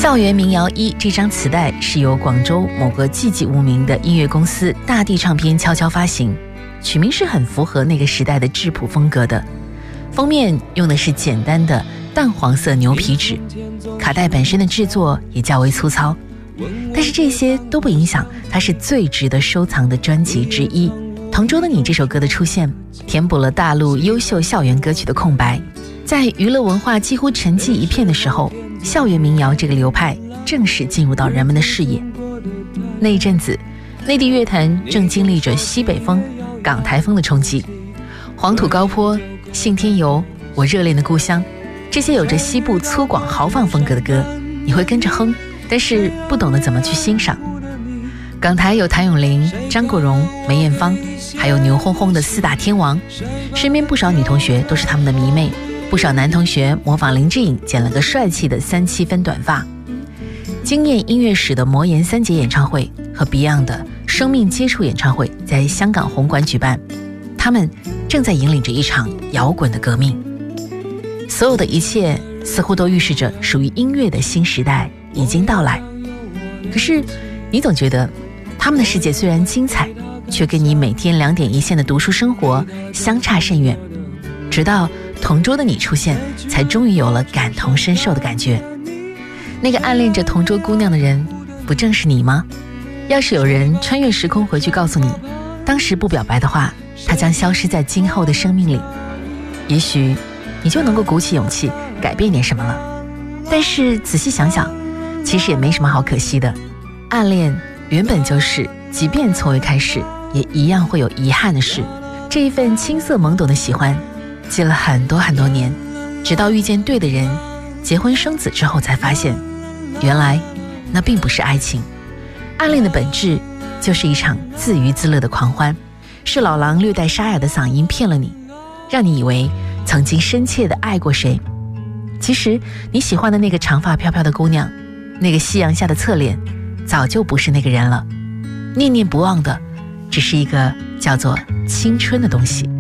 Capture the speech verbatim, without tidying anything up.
校园民谣一这张磁带是由广州某个寂寂无名的音乐公司大地唱片悄悄发行，取名是很符合那个时代的质朴风格的。封面用的是简单的淡黄色牛皮纸，卡带本身的制作也较为粗糙，但是这些都不影响它是最值得收藏的专辑之一。同桌的你这首歌的出现，填补了大陆优秀校园歌曲的空白。在娱乐文化几乎沉寂一片的时候，校园民谣这个流派正式进入到人们的视野。那一阵子，内地乐坛正经历着西北风、港台风的冲击。黄土高坡、信天游、我热恋的故乡，这些有着西部粗犷豪放风格的歌，你会跟着哼，但是不懂得怎么去欣赏。港台有谭咏麟、张国荣、梅艳芳，还有牛哄哄的四大天王，身边不少女同学都是他们的迷妹，不少男同学模仿林志颖剪了个帅气的三七分短发。惊艳音乐史的魔岩三杰演唱会和 Beyond 的生命接触演唱会在香港红馆举办，他们正在引领着一场摇滚的革命。所有的一切似乎都预示着属于音乐的新时代已经到来。可是你总觉得他们的世界虽然精彩，却跟你每天两点一线的读书生活相差甚远。直到同桌的你出现，才终于有了感同身受的感觉。那个暗恋着同桌姑娘的人，不正是你吗？要是有人穿越时空回去告诉你，当时不表白的话，他将消失在今后的生命里，也许你就能够鼓起勇气改变点什么了。但是仔细想想，其实也没什么好可惜的。暗恋原本就是，即便从未开始，也一样会有遗憾的事。这一份青涩懵懂的喜欢，记了很多很多年，直到遇见对的人，结婚生子之后才发现，原来那并不是爱情。暗恋的本质就是一场自娱自乐的狂欢，是老狼略带沙哑的嗓音骗了你，让你以为曾经深切地爱过谁。其实你喜欢的那个长发飘飘的姑娘，那个夕阳下的侧脸，早就不是那个人了。念念不忘的只是一个叫做青春的东西。